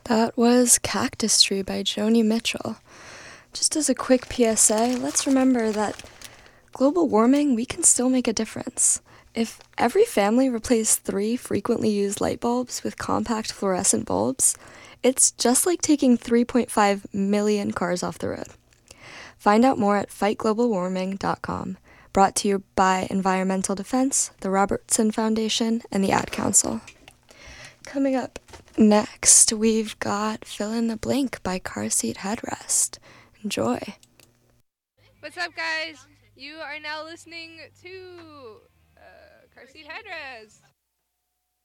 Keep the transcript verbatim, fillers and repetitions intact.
That was Cactus Tree by Joni Mitchell. Just as a quick P S A, let's remember that global warming, we can still make a difference. If every family replaced three frequently used light bulbs with compact fluorescent bulbs, it's just like taking three point five million cars off the road. Find out more at fight global warming dot com. Brought to you by Environmental Defense, the Robertson Foundation, and the Ad Council. Coming up next, we've got Fill in the Blank by Car Seat Headrest. Enjoy. What's up, guys? You are now listening to uh, Car Seat Headrest.